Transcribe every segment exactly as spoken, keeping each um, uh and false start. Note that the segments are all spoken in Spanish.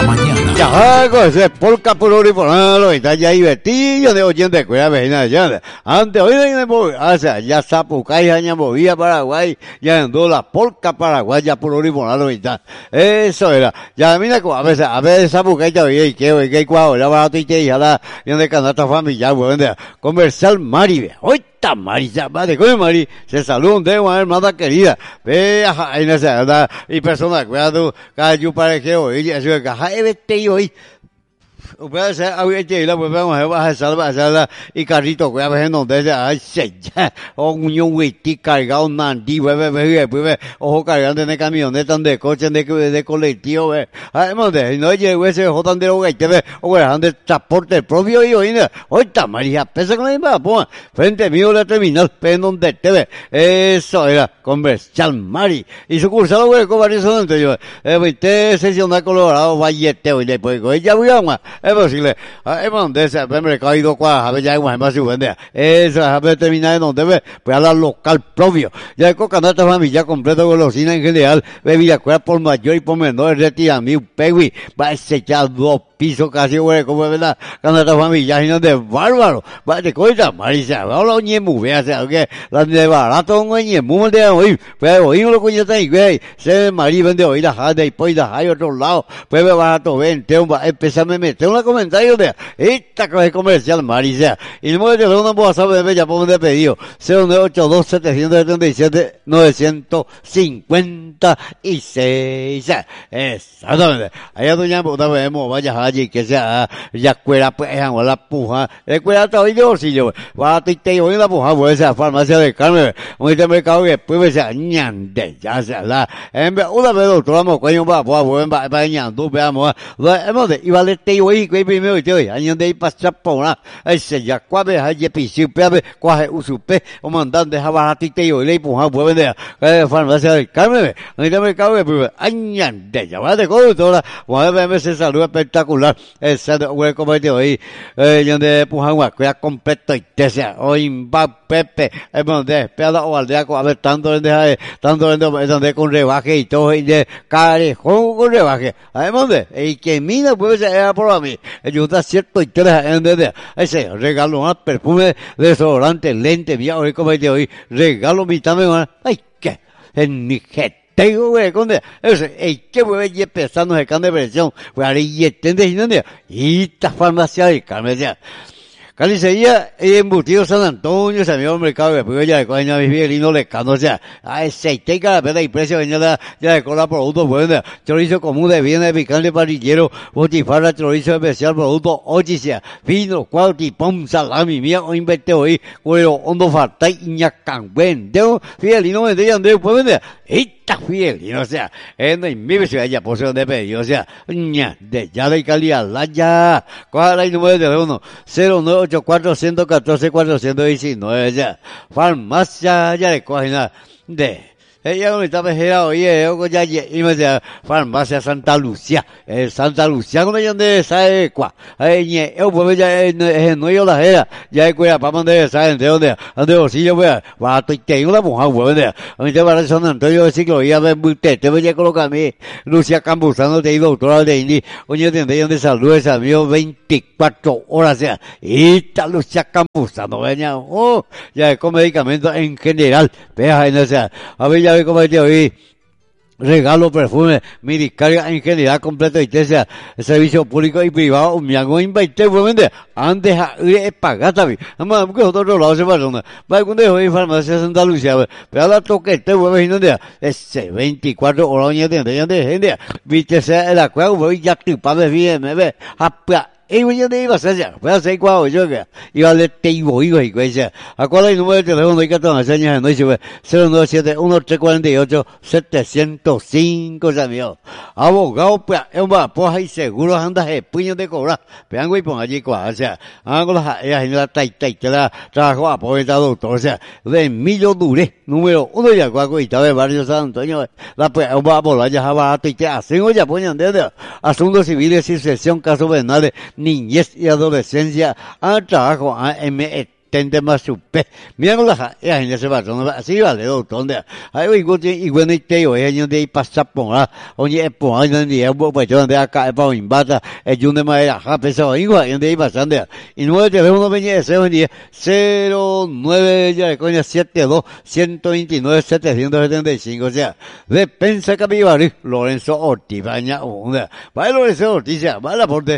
mañana. Ya, ese polka puro y ponalo, está ya divertido de oyente, cuida vecina, ya. Antes, hoy de o sea, ya Zapucay, ya movía Paraguay, ya andó la polka paraguaya puro y ponalo, está. Eso era. Ya, mira, a veces, a veces Zapucay ya oía y que, que cuadro, ya va a tu y que ya la, ya de canasta familiar, bueno, comercial Mari, hoy. Mari, ya, madre, con Mari, se saluda un dedo, hermana querida, ve, ajá, y no sé, anda, y persona, cuidado, cada yo para que hoy, eso es que, ajá, vete hoy, puede ser, ahorita, y la pues vamos a bajar, salva, salva, y carrito, cuidado, en donde se, ay, se, ya, o un wiki cargado, nandi, bebé, bebé, bebé, ojo cargando en el camioneta, de coche, de, de colectivo, ve, ay, monte, y no llegó ese jotan de los gaiteles, o de transporte propio, y hoy, ahorita, María, pesa con la misma, pues, frente mío la terminal, en donde te ve, eso era, comercial Mari, y sucursal, güey, con varios son, yo, eh, viste, sesión de Colorado, Vallete, y después, ya voy a más, es posible, es donde se ha mercado cuadra, a ver, ya hay más su vende, eso, a ver, terminar en donde ve, pues a la local propio, ya hay cocanata familia completo, golosina en general, bebida, cuerda por mayor y por menor, retira mi pegui, va a echar dos piso casi, güey, como es verdad, canasta familia, y no de bárbaro, va de coita, Marisa, habla un ñemu, vea, o sea, que la de barato, un ñemu, de hoy, pues hoy lo coñeta y güey, se Marí vende hoy la jade y pues la hay otro lado, pues me barato, ven, te va a empezar a meter un comentario de, esta cosa comercial, Marisa, y el número de teléfono, vamos a saber, de ya pongo de pedido, cero nueve ocho dos siete siete siete nueve cinco seis, exactamente, allá doña puta, vemos, vaya, allí que sea ya cuera pues la puja el cuera todo y yo si yo va a te voy la puja pues esa farmacia de Carmen un mercado que después se ñande ya se la en vez una vez otro vamos coño va pues buen va va ñando veamos hemos de iba le te voy que primero y te voy añade y pasa por la ese ya cuave hay pisi pe cuaje usupe o mandan de java ti te voy le puja pues de farmacia de Carmen un mercado que pues añande ya va de todo toda va a ver ese salud espectacular ese güey como te hoy eh donde pujan guacuya completo y te sea hoy va Pepe es donde peda o aldea a ver tanto de tanto donde con rebaje y todo y de carejón con rebaje además de y que mira pues era por mí yo está cierto y te en de ese regalo más perfume desodorante lente viejo hoy como te hoy regalo mi también ay qué en mi gente tengo güey con de ese ey qué güey ya pensando en cambio de versión pues ahí entiendes y no y esta farmacia de Carmen ya Calicería embutido San Antonio, se vio el mercado de después ya de coña vivir y no le cano, o sea, a ese tenga la pena y precio venía ya de cola productos buenos, chorizo común de bienes picante parrillero, botifarra, chorizo especial, producto ochicia, fino, cuauti, pom, salami, mía, o inventé hoy, cuero, hondo falta y ñacan, vendeo, fiel y no vendía, andeo, pues vende, esta fiel, y no sea, en el mi ciudad ya posee de pedido, o sea, ña, de ya de calidad, la ya, ¿cuál es el número de teléfono? cero nueve ocho cuatro uno cuatro cuatro uno nueve ya, farmacia ya de cogina de ella no está pejera oye yo ya y me decía farmacia Santa Lucía eh, Santa Lucía como ya de sabe cua ay yo pues ya no yo la era ya de cuida para mandar sabe de dónde ande bolsillo pues va a te una mujer pues de a mí te parece San Antonio de ciclo ya ven usted te voy a colocar a mí Lucía Campuzano de doctora de Indi oye tendría de salud esa mío veinticuatro horas ya y esta Lucía Campuzano venía oh ya con medicamentos en general vea en esa a ver ya como te oí regalo perfume minicarga en general completo y te sea servicio público y privado me hago invitar obviamente antes a pagar también además porque otro lado se pasa va algún de hoy farmacia Santa Lucía pero la toquete voy a decir ese veinticuatro horas ya de gente viste sea la cual voy ya tipado bien me ve y yo te iba a hacer, voy a hacer cuadro yo que iba a leer te iba y güey, ¿a cuál es el número de teléfono y que te enseñas en noche? cero nueve siete uno tres cuatro ocho siete cero cinco, amigo. Abogado, pues, es un pues ahí seguro andas de puño de cobrar. Vean, güey, pon allí cuadro, o sea, hago la general taita y que la trabajo a poeta doctor, o sea, de Emilio Duré, número uno ya cuaco y estaba de barrio San Antonio, la pues, va a volar ya barato y te hacen, ya ponen de asuntos civiles y sesión, casos penales, niñez y adolescencia, al trabajo a M E tende más su pe. Mira con la ja, ya gente se va, no va, así vale, doctor, de. Hay un igual igual ni te yo, hay gente ahí pasa por la, oye, por ahí donde ya voy pues donde acá para un bata, es un de madera, ja, pesa igual, gente ahí pasando. Y no te veo uno venía de cero cero nueve ya coña siete dos ciento veintinueve setecientos setenta y cinco, o sea, Despensa Capibari, Lorenzo Ortiz, baña una. Va Lorenzo Ortiz, va la porte,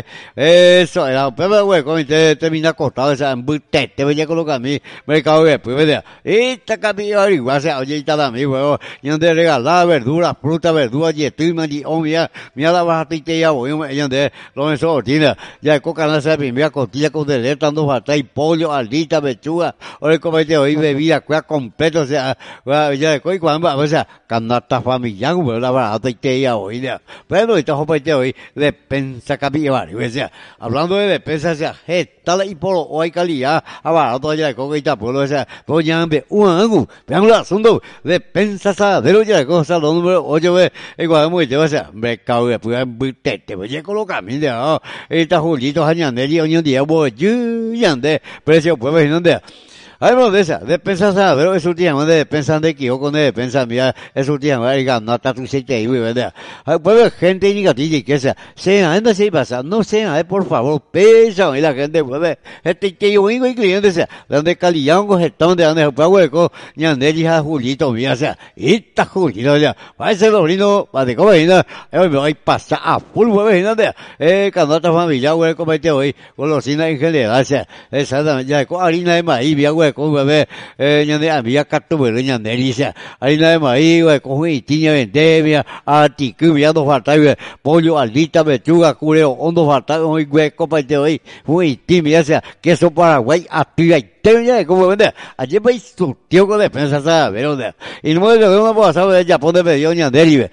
eso era, pero güey, como te termina acostado, esa embute, te voy a colocar a mí, mercado de pues, ¿verdad? Esta Capibari, o sea, oye, está a mí, güey, y donde regalar verduras, fruta, verdura, y estoy, man, y oh, mira, mira la baja te ya voy, y donde Lorenzo Ortiz, ya coca no se primera costilla con deleta, dando falta y pollo, aldita, pechuga, o el comete hoy bebida, cuya completo, o sea, ya de coi cuando, o sea, canasta familiar, güey, la barata y te ya hoy, pero esta jopa te hoy, despensa Capibari, o sea, hablando de despensa, o sea, gesta y por hoy calidad, a barato ya de coca y tapulo, o sea, pues ya me un ángulo, vean el asunto, despensa sadero ya de cosa, lo número ocho, ve, igual muy te, o sea, mercado de pues, te, te voy a colocar, mira, esta Julito, Jañanelli, oño día, voy, yande, precio, pues, venir hay uno de esas, despensa pero es últimamente despensa de equivoco, de despensa mía, es últimamente, no está tu sitio ahí, ¿verdad? Hay pueblo gente indicativa que sea, sea, anda si pasa, no sea, por favor, pesa, y la gente puede, este que yo vengo y cliente sea, donde calidad un cogetón de donde se puede hueco, ñandeli a Julito mía, o sea, y está Julito ya, va a ser sobrino, va de comer, hoy me voy a pasar a full, ¿verdad? ¿Dónde? Eh, canasta familiar, güey, comete hoy, golosina en general, o sea, exactamente, ya, con harina de maíz, bien, güey, con bebé, eh, ñande, había carto, pero ñande, dice, harina de maíz, güey, con y tiña vendemia, aticu, mirando falta, güey, pollo, aldita, pechuga, cureo, hondo falta, güey, comete hoy, güey, timia, o sea, queso Paraguay, activa y termina como vender. Allí veis su tío con defensa, ¿sabes? Y no me lo veo pasado de Japón de medio ñanderi,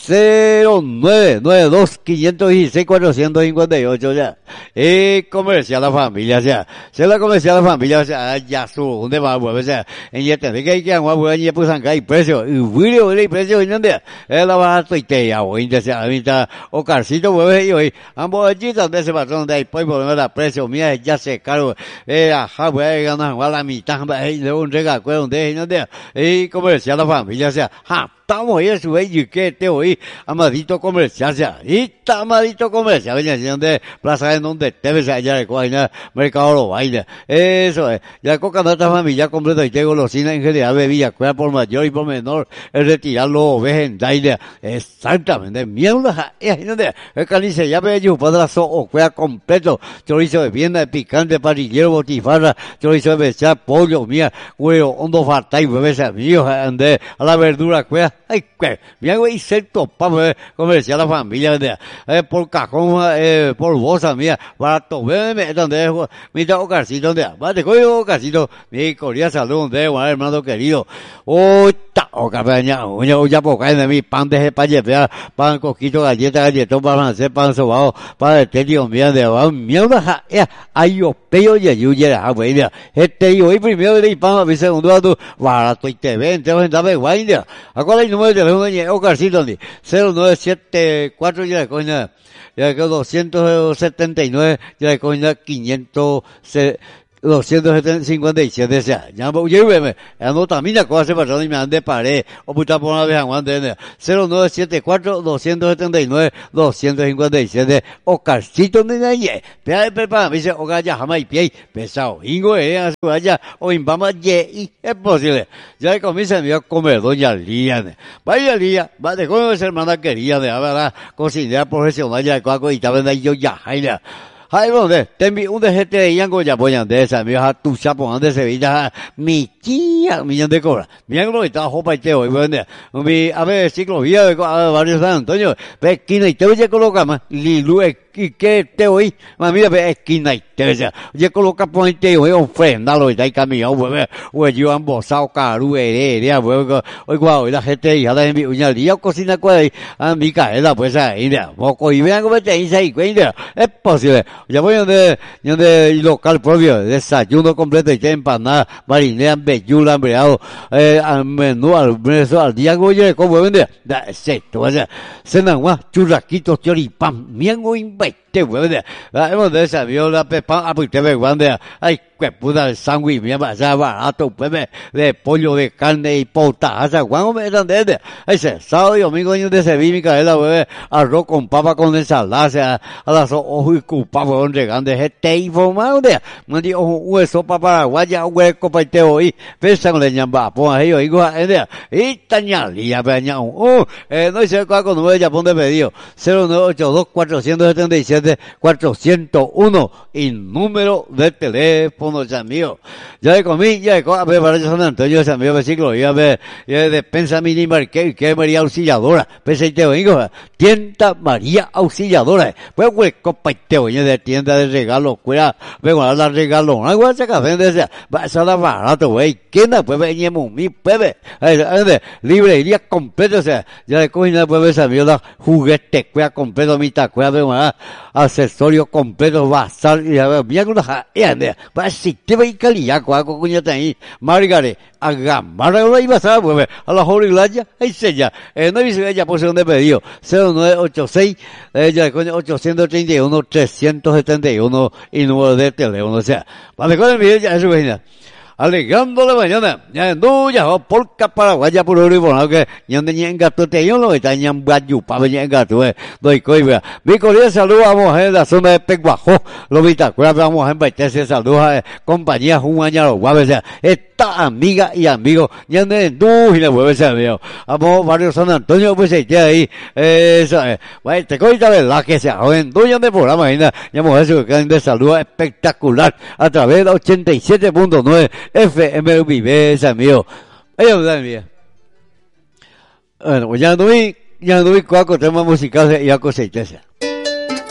cero nueve nueve dos quinientos dieciséis cuatrocientos cincuenta y ocho ya. Y comercial la familia, o sea, se la comercial la familia, o sea, ya su, ¿dónde va, pues, o sea, en este de que hay que agua, pues, y pues, acá hay precio, y video, y precio, y donde, es la baja, y te ya, güey, o sea, ahorita, o carcito, pues, y hoy, ambos allí, donde ese patrón de ahí, pues, por lo menos, precio, mira, ya se cargo, eh, ajá, pues, a la mitad, de un regacuero, de no de, y comercial la familia, o sea, ja, estamos ahí, su y que te oí, amadito comercial, o sea, y está amadito comercial, venía de plaza en donde te ves allá de Coaina, mercado lo baila, eso es, ya coca nuestra familia completa y tengo golosina en general, bebida, cuida por mayor y por menor, es retirarlo, ves en daile, exactamente, mierda, es donde, el canice ya ve yo, padrazo, o cuida completo, chorizo de vianda, de picante, parrillero, botifarra, chorizo de besar, pollo, mía, huevo, hondo farta y bebés amigos, ande, a la verdura, cuida, ay, que, mira, güey, se topa, pues, comercial la familia, eh, por cajón, eh, por bolsa, mía, barato, bebé, donde, mira, Ocarcito, donde, vale, coño, Ocarcito, mi cordial salud, donde, bueno, hermano querido, oh, ta, Ocarpeña, uña, ya, por caer de mi pan de payepea, pan coquito, galleta, galletón, pan francés, pan sobao, pan de tedio, mía, de, mierda, eh, ay, yo, peo, y ayuye, ah, güey, este, yo, y primero, y pan, mi segundo, tu, barato, y te ven, te ven, dame, guay, acuérdate el número de teléfono de Ocarcito, donde, cero nueve siete cuatro, ya, coña, ya que doscientos setenta y nueve, ya coña quinientos doscientos cincuenta y siete, o sea, ya me lléveme, anota mina cosa se pasó y me ande paré, o puta por una vez aguante, cero nueve siete cuatro doscientos setenta y nueve doscientos cincuenta y siete, Ocarcito de Naye, pea de prepara, me dice, oca ya jamás y pie, pesado, ingo, eh, a su allá, o imbama, ye, y es posible, ya comienza a comer doña Lía, vaya Lía, va de cómo es hermana querida, de verdad, cocinera profesional, ya de cuaco, y estaba en yo ya, jaila, ay, ¿dónde? Te envío un de gente de Yango ya ponían de esa, mi hija tu chapo, de Sevilla, mi tía, millón de cobra. Mira cómo estaba jopa y te hoy, bueno, mi, a ver, ciclovía de barrio San Antonio, ve, esquina y te voy a colocar más, Lilu, y que te oí, más mira, ve, esquina y te voy a, ya coloca por ahí te oí, ofrendalo y te hay caminado, güey, güey, yo han bozado caru, heredia, güey, hoy guau, y la gente, ya la envío, una día cocina cuál, a mi caela, pues ahí, mira, poco, y vean cómo te dice ahí, güey, es posible. Ya voy donde, donde local propio, desayuno completo y te empanada, marinera, bellula, hambreado, eh, al menú, al menú, al día, oye, ¿cómo vende? Da, exacto, o sea, cena más, churrasquitos, choripán, miengo, invite, güey, hemos de esa viola, pepa, ah, pues te ve, guande, ay, puta de sándwich, bien barato, pues, de pollo, de carne y potaza, ¿cuándo me dan de ese sábado y domingo de ese vi mi cadena, bebé, arroz con papa con ensalada, a las ojos y cupa, fueron llegando, ese te informado de, me dijo, un sopa paraguaya, un hueco para te hoy, pensan le ñamba, pues ahí, oigo, y tañalía, peña, uh, eh, no hice cuál con nueve Japón de pedido, cero nueve ocho dos cuatro siete siete cuatro cero uno y número de teléfono, ya mío. Ya de comí, ya de coa, para San Antonio, San Mío, versículo, ya de, ya de despensa mínima, que, que María Auxiliadora, pese y te oigo, tienda María Auxiliadora, pues hueco pa' te oye de tienda de regalo, cuida, vengo a dar regalo, algo ese café de ese, va a ser barato, güey, ¿quién da? Pues veníamos mi, pues, librería completa, o sea, ya de cocina, pues, San Mío, juguete, cuida completo, mitad, cuida, vengo a accesorio completo, bazar, y a ver, mira con la, ya, va a existir, y calidad, cuida, con cuñata ahí, Margaret, a gamar, ahora iba a saber, pues, a la Holy Glaya, ahí se ya, eh, no dice ella, por donde pedido, cero nueve ocho seis, ella de coño, ochocientos treinta y uno, trescientos setenta y uno, y número de teléfono, o sea, vale, con el video, ya, eso, imagina. Alegando la mañana, ya no, ya va por Paraguaya por oro y bonado que ya no tenía gato te yo lo está en bayu pa venía gato eh doy coiba mi cordial saludo vamos en la zona de Peguajó lo vita vamos en Baitese saludos a compañía Jumaña lo guabe sea esta amiga y amigo ya no no y le vuelve ese amigo vamos barrio San Antonio pues ahí ahí eso eh bueno te coita verdad que sea joven dueño de programa ya ya eso que de saludo espectacular a través de ochenta y siete punto nueve F M V, ese amigo. Ella me da mía. Bueno, pues ya no vi, ya no vi cuatro temas musicales y a cosechas.